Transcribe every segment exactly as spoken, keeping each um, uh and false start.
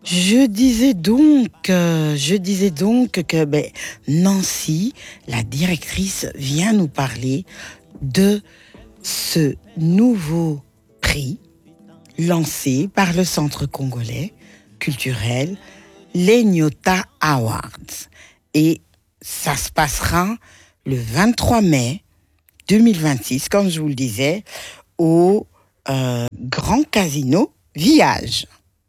Je disais donc, euh, je disais donc que ben, Nancy, la directrice, vient nous parler de ce nouveau prix lancé par le Centre congolais culturel, les Nyota Awards. Et ça se passera le vingt-trois mai deux mille vingt-six, comme je vous le disais, au euh, Grand Casino Village.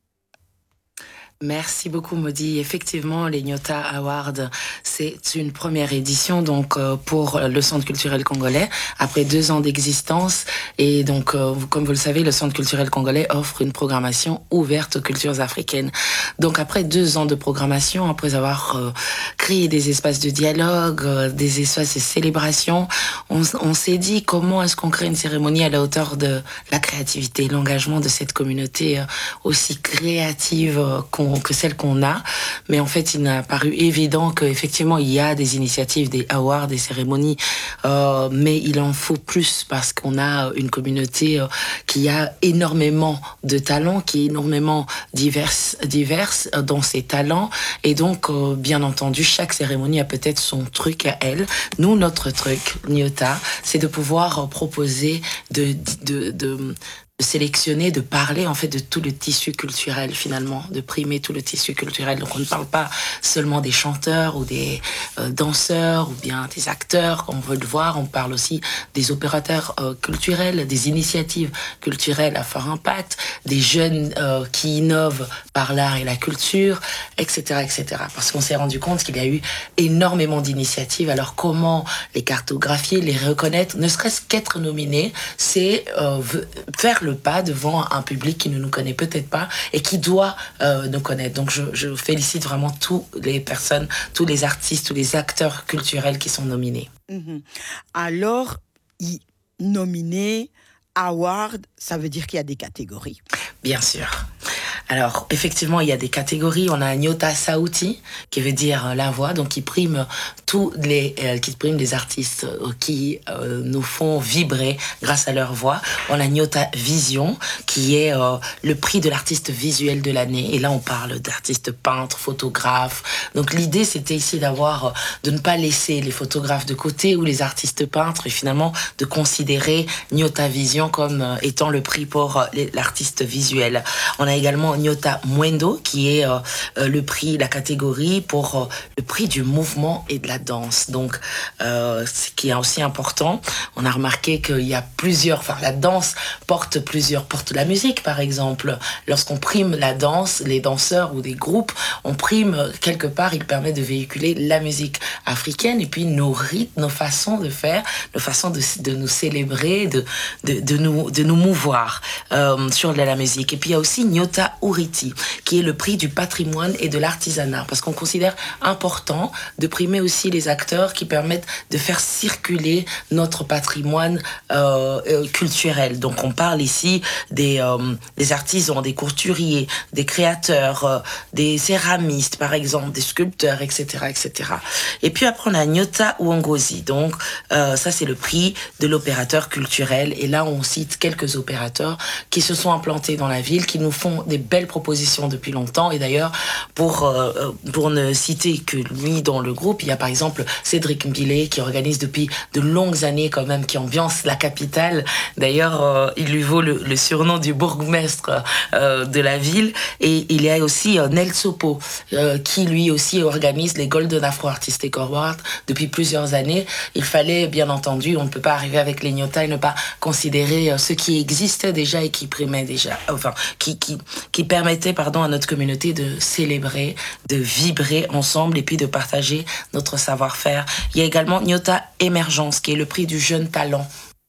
Merci beaucoup, Maudie. Effectivement, les Nyota Awards, c'est une première édition donc euh, pour le Centre culturel congolais après deux ans d'existence. Et donc, euh, comme vous le savez, le Centre culturel congolais offre une programmation ouverte aux cultures africaines. Donc, après deux ans de programmation, après avoir euh, créé des espaces de dialogue, euh, des espaces de célébration, on, on s'est dit comment est-ce qu'on crée une cérémonie à la hauteur de la créativité, l'engagement de cette communauté euh, aussi créative euh, qu'on que celle qu'on a, mais en fait il n'a paru évident qu'effectivement il y a des initiatives, des awards, des cérémonies, euh, mais il en faut plus parce qu'on a une communauté euh, qui a énormément de talents, qui est énormément diverse, diverse dans ses talents, et donc euh, bien entendu chaque cérémonie a peut-être son truc à elle. Nous, notre truc, Nyota, c'est de pouvoir proposer de, de, de, de de sélectionner, de parler en fait de tout le tissu culturel finalement, de primer tout le tissu culturel. Donc on ne parle pas seulement des chanteurs ou des euh, danseurs ou bien des acteurs, comme on veut le voir, on parle aussi des opérateurs euh, culturels, des initiatives culturelles à fort impact, des jeunes euh, qui innovent par l'art et la culture, et cetera, et cetera. Parce qu'on s'est rendu compte qu'il y a eu énormément d'initiatives. Alors comment les cartographier, les reconnaître, ne serait-ce qu'être nominé, c'est euh, faire le pas devant un public qui ne nous connaît peut-être pas et qui doit euh, nous connaître. Donc je, je félicite vraiment toutes les personnes, tous les artistes, tous les acteurs culturels qui sont nominés. Mmh. Alors, y, nominé, award, ça veut dire qu'il y a des catégories. Bien sûr. Alors, effectivement, il y a des catégories. On a Nyota Sauti, qui veut dire la voix, donc qui prime tous les, euh, qui prime les artistes euh, qui euh, nous font vibrer grâce à leur voix. On a Nyota Vision, qui est euh, le prix de l'artiste visuel de l'année. Et là, on parle d'artistes peintres, photographes. Donc, l'idée, c'était ici d'avoir, euh, de ne pas laisser les photographes de côté ou les artistes peintres, et finalement de considérer Nyota Vision comme euh, étant le prix pour euh, l'artiste visuel. On a également Nyota Mwendo, qui est euh, euh, le prix, la catégorie pour euh, le prix du mouvement et de la danse. Donc, euh, ce qui est aussi important, on a remarqué qu'il y a plusieurs, enfin, la danse porte plusieurs, porte la musique, par exemple. Lorsqu'on prime la danse, les danseurs ou des groupes, on prime, quelque part, il permet de véhiculer la musique africaine et puis nos rythmes, nos façons de faire, nos façons de, de nous célébrer, de, de, de, nous, de nous mouvoir euh, sur la, la musique. Et puis, il y a aussi Nyota Uriti, qui est le prix du patrimoine et de l'artisanat, parce qu'on considère important de primer aussi les acteurs qui permettent de faire circuler notre patrimoine euh, euh, culturel. Donc on parle ici des, euh, des artisans, des couturiers, des créateurs, euh, des céramistes par exemple, des sculpteurs, et cetera, et cetera. Et puis après on a Nyota Uongozi, donc euh, ça c'est le prix de l'opérateur culturel, et là on cite quelques opérateurs qui se sont implantés dans la ville, qui nous font des belles propositions depuis longtemps. Et d'ailleurs, pour, euh, pour ne citer que lui dans le groupe, il y a par exemple Cédric Mbilé qui organise depuis de longues années quand même, qui ambiance la capitale. D'ailleurs, euh, il lui vaut le, le surnom du bourgmestre euh, de la ville. Et il y a aussi euh, Nel Sopo euh, qui lui aussi organise les Golden Afro Artistic Awards depuis plusieurs années. Il fallait, bien entendu, on ne peut pas arriver avec les Nyota et ne pas considérer euh, ce qui existait déjà et qui primait déjà, enfin, qui, qui, qui permettait pardon, à notre communauté de célébrer, de vibrer ensemble et puis de partager notre savoir-faire. Il y a également Nyota Émergence, qui est le prix du jeune talent.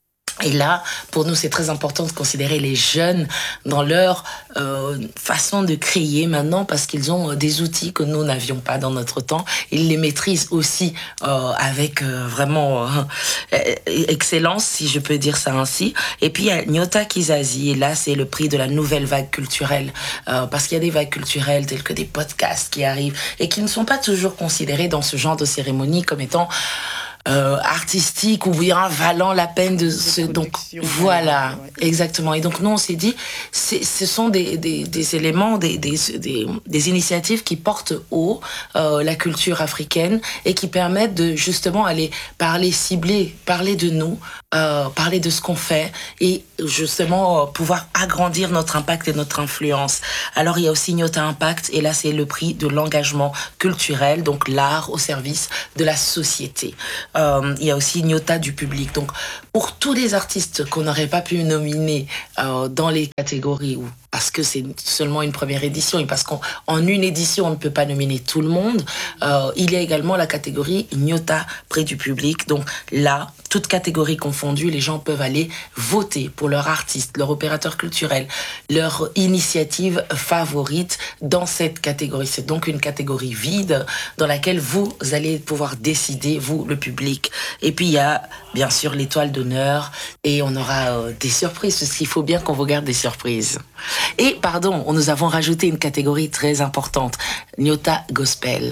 Et là, pour nous, c'est très important de considérer les jeunes dans leur euh, façon de créer maintenant, parce qu'ils ont euh, des outils que nous n'avions pas dans notre temps. Ils les maîtrisent aussi euh, avec euh, vraiment euh, excellence, si je peux dire ça ainsi. Et puis, il y a Nyota Kizazi, et là, c'est le prix de la nouvelle vague culturelle, euh, parce qu'il y a des vagues culturelles telles que des podcasts qui arrivent et qui ne sont pas toujours considérés dans ce genre de cérémonie comme étant euh, artistique ou bien valant la peine de, de se... Donc, voilà, ouais. Exactement. Et donc, nous, on s'est dit, c'est, ce sont des, des, des éléments, des, des, des, des initiatives qui portent haut euh, la culture africaine et qui permettent de, justement, aller parler, cibler, parler de nous, euh, parler de ce qu'on fait et, justement, euh, pouvoir agrandir notre impact et notre influence. Alors, il y a aussi Nyota Impact, et là, c'est le prix de l'engagement culturel, donc l'art au service de la société. Euh, il y a aussi Nyota du public. Donc, pour tous les artistes qu'on n'aurait pas pu nominer euh, dans les catégories, ou parce que c'est seulement une première édition et parce qu'en en une édition, on ne peut pas nominer tout le monde, euh, il y a également la catégorie Nyota près du public. Donc là, toutes catégories confondues, les gens peuvent aller voter pour leur artiste, leur opérateur culturel, leur initiative favorite dans cette catégorie. C'est donc une catégorie vide dans laquelle vous allez pouvoir décider, vous, le public. Et puis, il y a bien sûr l'étoile d'honneur et on aura euh, des surprises, parce qu'il faut bien qu'on vous garde des surprises. Et, pardon, nous avons rajouté une catégorie très importante, Nyota Gospel.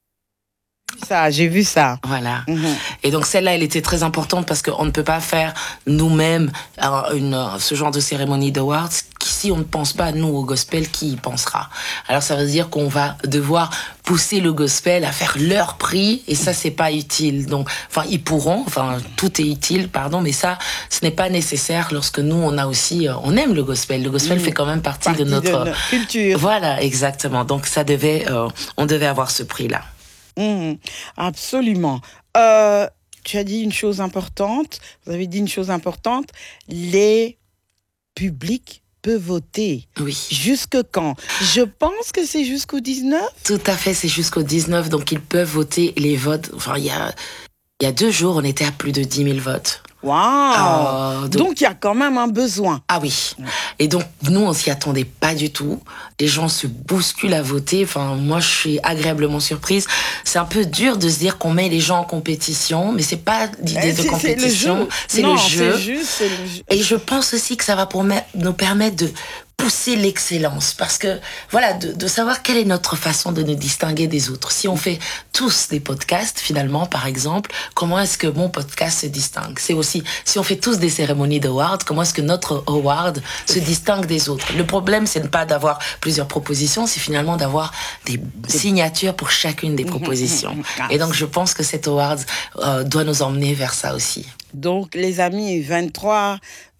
Ça, j'ai vu ça. Voilà. Mmh. Et donc celle-là, elle était très importante parce qu'on ne peut pas faire nous-mêmes une, ce genre de cérémonie d'awards. Si on ne pense pas, nous, au gospel, qui y pensera? Alors ça veut dire qu'on va devoir pousser le gospel à faire leur prix, et ça, c'est pas utile. Donc, enfin, ils pourront, enfin, tout est utile, pardon, mais ça, ce n'est pas nécessaire lorsque nous, on a aussi, on aime le gospel. Le gospel mmh. fait quand même partie, partie de, notre... de notre culture. Voilà, exactement. Donc ça devait, euh, on devait avoir ce prix-là. Mmh, absolument. Euh, tu as dit une chose importante, vous avez dit une chose importante, les publics peuvent voter. Oui. Jusque quand? Je pense que c'est jusqu'au dix-neuf. Tout à fait, c'est jusqu'au dix-neuf, donc ils peuvent voter les votes. Enfin, il y a, il y a deux jours, on était à plus de dix mille votes. Waouh! Euh, donc il y a quand même un besoin. Ah oui. Et donc nous on s'y attendait pas du tout. Les gens se bousculent à voter. Enfin moi je suis agréablement surprise. C'est un peu dur de se dire qu'on met les gens en compétition, mais c'est pas l'idée de compétition. C'est le jeu. C'est le jeu. C'est le jeu. Et je pense aussi que ça va pour nous permettre de pousser l'excellence, parce que voilà, de, de savoir quelle est notre façon de nous distinguer des autres. Si on fait tous des podcasts, finalement, par exemple, comment est-ce que mon podcast se distingue? C'est aussi, si on fait tous des cérémonies d'awards, comment est-ce que notre award se distingue des autres? Le problème, c'est ne pas d'avoir plusieurs propositions, c'est finalement d'avoir des signatures pour chacune des propositions. Et donc, je pense que cet award euh, doit nous emmener vers ça aussi. Donc, les amis, vingt-trois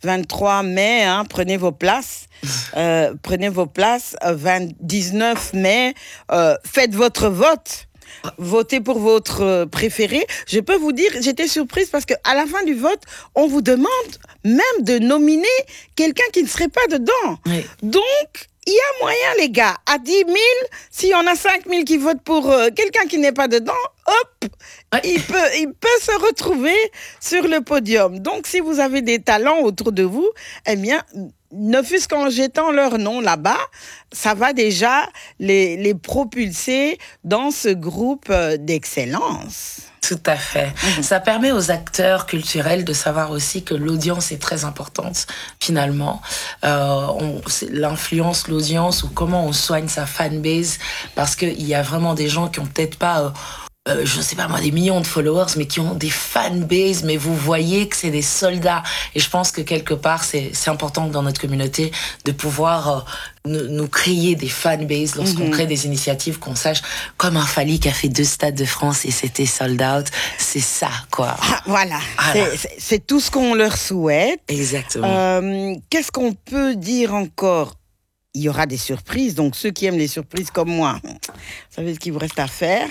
mai, hein, prenez vos places. Euh, prenez vos places. vingt, dix-neuf mai, euh, faites votre vote. Votez pour votre préféré. Je peux vous dire, j'étais surprise parce qu'à la fin du vote, on vous demande même de nominer quelqu'un qui ne serait pas dedans. Oui. Donc, il y a moyen, les gars, à dix mille, s'il y en a cinq mille qui votent pour euh, quelqu'un qui n'est pas dedans, hop, ouais. il, peut, il peut se retrouver sur le podium. Donc, si vous avez des talents autour de vous, eh bien, ne fût-ce qu'en jetant leur nom là-bas, ça va déjà les, les propulser dans ce groupe d'excellence. Tout à fait. Mmh. Ça permet aux acteurs culturels de savoir aussi que l'audience est très importante, finalement. Euh, on, l'influence, l'audience, ou comment on soigne sa fanbase, parce qu'il y a vraiment des gens qui ont peut-être pas... Euh, Euh, je ne sais pas moi, des millions de followers, mais qui ont des fanbases, mais vous voyez que c'est des soldats. Et je pense que quelque part, c'est, c'est important dans notre communauté de pouvoir euh, nous, nous créer des fanbases lorsqu'on mm-hmm. crée des initiatives, qu'on sache, comme un Fally qui a fait deux stades de France et c'était sold out, c'est ça, quoi. Ah, voilà, voilà. C'est, c'est, c'est tout ce qu'on leur souhaite. Exactement. Euh, qu'est-ce qu'on peut dire encore? Il y aura des surprises, donc ceux qui aiment les surprises comme moi, vous savez ce qu'il vous reste à faire.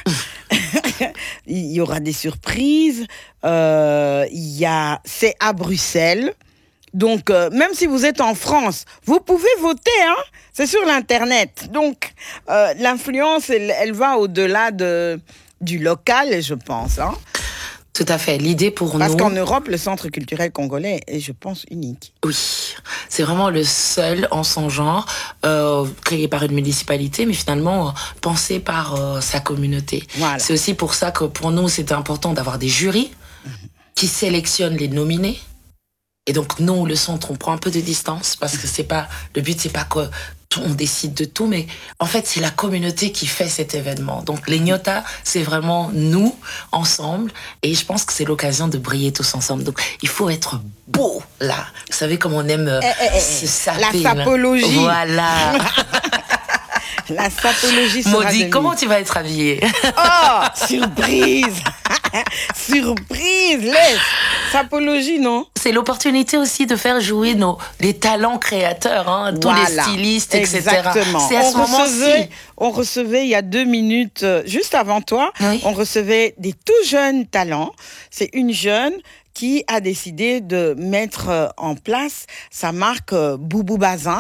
Il y aura des surprises. Euh, il y a, c'est à Bruxelles. Donc, euh, même si vous êtes en France, vous pouvez voter, hein. C'est sur l'Internet. Donc, euh, l'influence, elle, elle va au-delà de, du local, je pense, hein. Tout à fait. L'idée pour Parce nous... Parce qu'en Europe, le Centre culturel congolais est, je pense, unique. Oui, c'est vraiment le seul en son genre, euh, créé par une municipalité, mais finalement euh, pensé par euh, sa communauté. Voilà. C'est aussi pour ça que pour nous, c'est important d'avoir des jurys mmh. qui sélectionnent les nominés. Et donc, nous, le centre, on prend un peu de distance parce que c'est pas, le but, c'est pas que tout, on décide de tout, mais en fait, c'est la communauté qui fait cet événement. Donc, les Nyota, c'est vraiment nous, ensemble, et je pense que c'est l'occasion de briller tous ensemble. Donc, il faut être beau, là. Vous savez comme on aime euh, Eh, eh, eh, se saper. la là. sapologie. Voilà. La sapologie sera de Maudit, mise. comment tu vas être habillée? Oh, surprise. Surprise, laisse. Sapologie, non? C'est l'opportunité aussi de faire jouer nos, les talents créateurs, hein, tous Voilà. les stylistes, et cetera. Exactement. C'est à on ce moment-ci. recevait, on recevait il y a deux minutes, euh, juste avant toi, Oui. on recevait des tout jeunes talents. C'est une jeune qui a décidé de mettre euh, en place sa marque euh, Boubou Bazin.